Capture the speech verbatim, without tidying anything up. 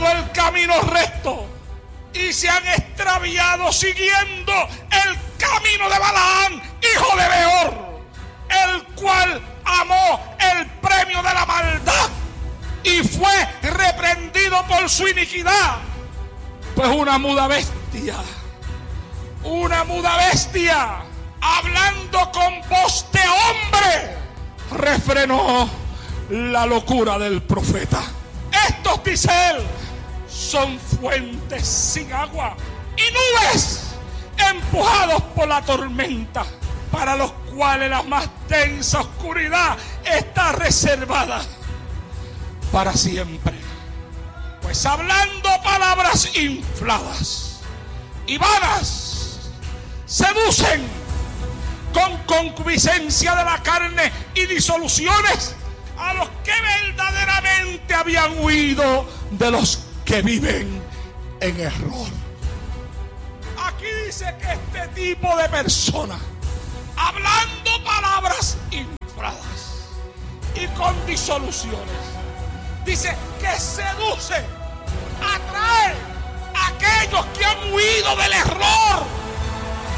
el camino recto y se han extraviado siguiendo el camino de Balaam, hijo de Beor, el cual amó el premio de la maldad y fue reprendido por su iniquidad. Pues una muda bestia, una muda bestia, hablando con voz de hombre, refrenó la locura del profeta. Estos, dice él, son fuentes sin agua y nubes empujados por la tormenta, para los cuales la más densa oscuridad está reservada para siempre. Pues hablando palabras infladas y vanas, seducen con concupiscencia de la carne y disoluciones a los que verdaderamente habían huido de los que viven en error. Aquí dice que este tipo de personas, hablando palabras infladas y con disoluciones, dice que seduce, atrae a aquellos que han huido del error